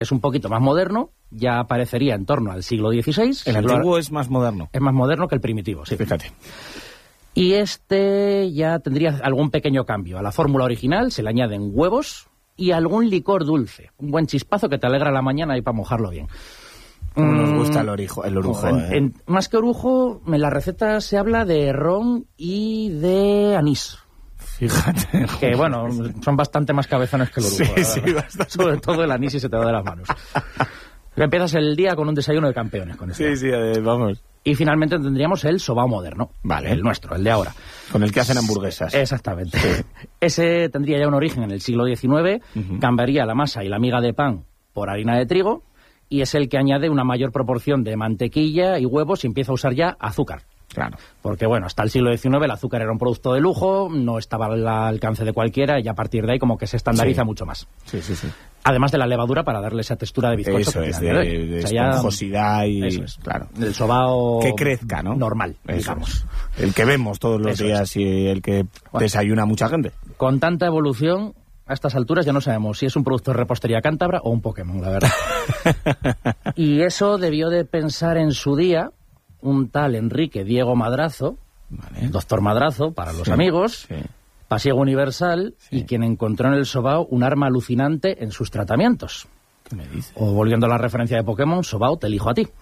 es un poquito más moderno, ya aparecería en torno al siglo XVI. El antiguo es más moderno. Es más moderno que el primitivo, sí. Fíjate. Y este ya tendría algún pequeño cambio. A la fórmula original se le añaden huevos y algún licor dulce. Un buen chispazo que te alegra la mañana y para mojarlo bien. Como nos gusta el orujo. Más que orujo, en la receta se habla de ron y de anís. Fíjate. Que bueno, son bastante más cabezones que el orujo. Sí, bastante. Sobre todo el anís y se te va de las manos. Empiezas el día con un desayuno de campeones con esto. Sí, vamos. Y finalmente tendríamos el sobao moderno. Vale. El nuestro, el de ahora. Con el que hacen hamburguesas. Exactamente. Sí. Ese tendría ya un origen en el siglo XIX, cambiaría la masa y la miga de pan por harina de trigo, y es el que añade una mayor proporción de mantequilla y huevos y empieza a usar ya azúcar. Claro. Porque, bueno, hasta el siglo XIX el azúcar era un producto de lujo, no estaba al alcance de cualquiera, y a partir de ahí como que se estandariza mucho más. Sí. Además de la levadura para darle esa textura de bizcocho. Eso es, de esponjosidad y... Eso es. Claro. El sobao... Que crezca, ¿no? Normal, eso digamos. Es. El que vemos todos los días y el que desayuna mucha gente. Con tanta evolución, a estas alturas ya no sabemos si es un producto de repostería cántabra o un Pokémon, la verdad. Y eso debió de pensar en su día un tal Enrique Diego Madrazo, vale. doctor Madrazo para los amigos, pasiego universal, y quien encontró en el sobao un arma alucinante en sus tratamientos. ¿Qué me dices? O volviendo a la referencia de Pokémon, sobao, te elijo a ti.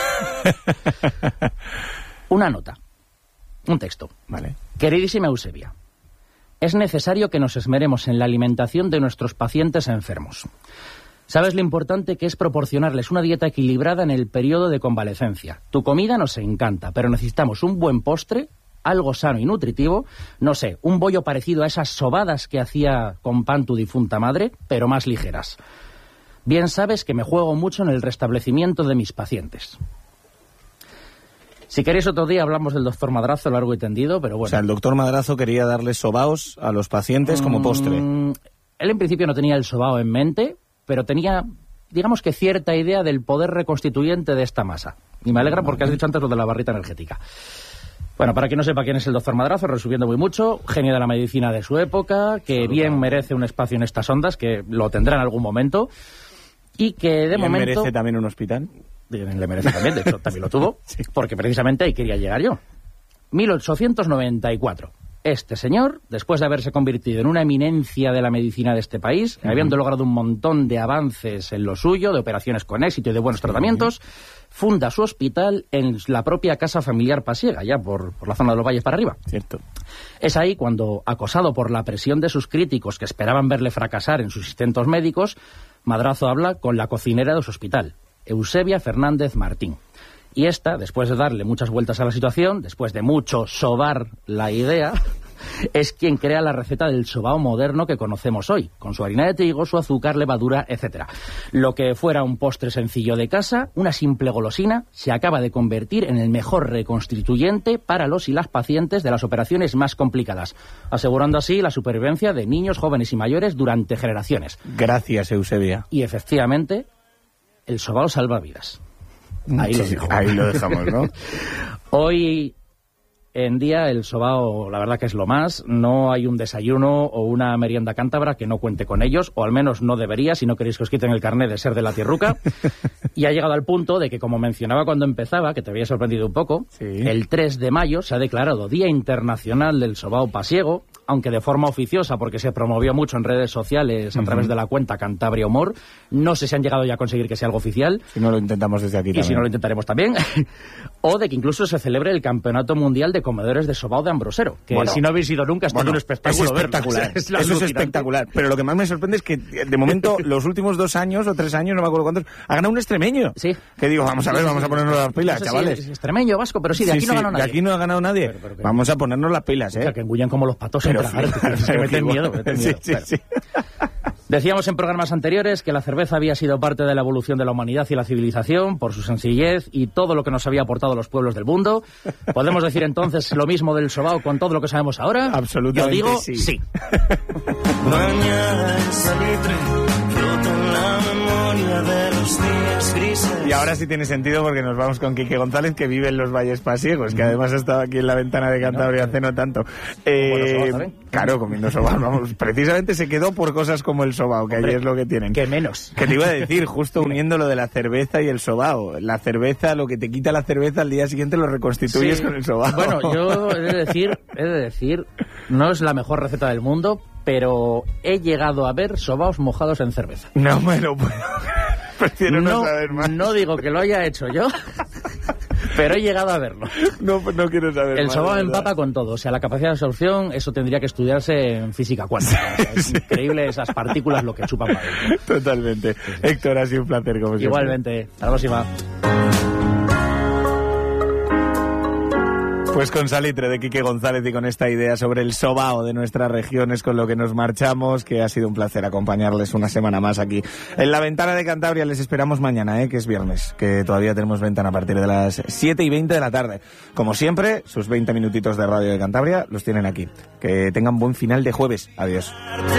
Una nota, un texto. Vale. Queridísima Eusebia, es necesario que nos esmeremos en la alimentación de nuestros pacientes enfermos. Sabes lo importante que es proporcionarles una dieta equilibrada en el periodo de convalecencia. Tu comida nos encanta, pero necesitamos un buen postre, algo sano y nutritivo, no sé, un bollo parecido a esas sobadas que hacía con pan tu difunta madre, pero más ligeras. Bien sabes que me juego mucho en el restablecimiento de mis pacientes. Si queréis otro día hablamos del doctor Madrazo largo y tendido, pero bueno. O sea, el doctor Madrazo quería darles sobaos a los pacientes como postre. Él en principio no tenía el sobao en mente, pero tenía, digamos que cierta idea del poder reconstituyente de esta masa. Y me alegra porque has dicho antes lo de la barrita energética. Bueno, para quien no sepa quién es el doctor Madrazo, resumiendo muy mucho, genio de la medicina de su época, que bien merece un espacio en estas ondas, que lo tendrá en algún momento, y que de momento... ¿Merece también un hospital? Le merece también, de hecho también lo tuvo, porque precisamente ahí quería llegar yo. 1894. Este señor, después de haberse convertido en una eminencia de la medicina de este país, habiendo logrado un montón de avances en lo suyo, de operaciones con éxito y de buenos tratamientos, funda su hospital en la propia casa familiar pasiega, ya por la zona de los valles para arriba. Cierto. Es ahí cuando, acosado por la presión de sus críticos que esperaban verle fracasar en sus intentos médicos, Madrazo habla con la cocinera de su hospital, Eusebia Fernández Martín. Y esta, después de darle muchas vueltas a la situación, después de mucho sobar la idea, es quien crea la receta del sobao moderno que conocemos hoy, con su harina de trigo, su azúcar, levadura, etc. Lo que fuera un postre sencillo de casa, una simple golosina, se acaba de convertir en el mejor reconstituyente para los y las pacientes de las operaciones más complicadas, asegurando así la supervivencia de niños, jóvenes y mayores durante generaciones. Gracias, Eusebia. Y efectivamente, el sobao salva vidas. Ahí lo dejamos, ¿no? Hoy en día el sobao, la verdad que es lo más. No hay un desayuno o una merienda cántabra que no cuente con ellos, o al menos no debería, si no queréis que os quiten el carné de ser de la tierruca. Y ha llegado al punto de que, como mencionaba cuando empezaba, que te había sorprendido un poco, el 3 de mayo se ha declarado Día Internacional del Sobao Pasiego, aunque de forma oficiosa, porque se promovió mucho en redes sociales a través de la cuenta Cantabria Humor. No sé si han llegado ya a conseguir que sea algo oficial. Si no, lo intentamos desde aquí también. Y si no, lo intentaremos también. O de que incluso se celebre el Campeonato Mundial de Comedores de Sobao de Ambrosero, que si no habéis ido nunca, es todo un espectáculo. Es espectacular. Eso es espectacular. Pero lo que más me sorprende es que, de momento, los últimos 2 años o 3 años, no me acuerdo cuántos, ha ganado un extremeño. Sí. Que digo, vamos a ver, vamos a ponernos las pilas, chavales. Es extremeño, vasco, pero sí, de aquí no ha ganado nadie. De aquí no ha ganado nadie. Pero vamos a ponernos las pilas, O sea, que engullan como los patos en tragar. Que meten miedo. Sí. Decíamos en programas anteriores que la cerveza había sido parte de la evolución de la humanidad y la civilización por su sencillez y todo lo que nos había aportado los pueblos del mundo. ¿Podemos decir entonces lo mismo del sobao con todo lo que sabemos ahora? Absolutamente. Yo digo sí. Bañada en salitre, flota en la memoria de los días Y ahora sí tiene sentido porque nos vamos con Quique González, que vive en los Valles Pasiegos, que además ha estado aquí en la ventana de Cantabria hace no tanto. Claro, comiendo sobao, vamos. Precisamente se quedó por cosas como el sobao, que allí es lo que tienen. Que menos. Que te iba a decir, justo uniendo lo de la cerveza y el sobao. La cerveza, lo que te quita la cerveza, al día siguiente lo reconstituyes con el sobao. Bueno, yo he de decir, no es la mejor receta del mundo, pero he llegado a ver sobaos mojados en cerveza. No me lo puedo. Prefiero no saber más. No digo que lo haya hecho yo, pero he llegado a verlo. No quiero saber El más. El sobao empapa con todo. O sea, la capacidad de absorción, eso tendría que estudiarse en física cuántica. O sea, es increíble esas partículas lo que chupan para ello. Totalmente. Sí. Héctor, ha sido un placer, como siempre. Igualmente. Hasta la próxima. Pues con Salitre de Quique González y con esta idea sobre el sobao de nuestras regiones, con lo que nos marchamos, que ha sido un placer acompañarles una semana más aquí en la Ventana de Cantabria. Les esperamos mañana, que es viernes, que todavía tenemos ventana a partir de las 7:20 de la tarde. Como siempre, sus 20 minutitos de Radio de Cantabria los tienen aquí. Que tengan buen final de jueves. Adiós.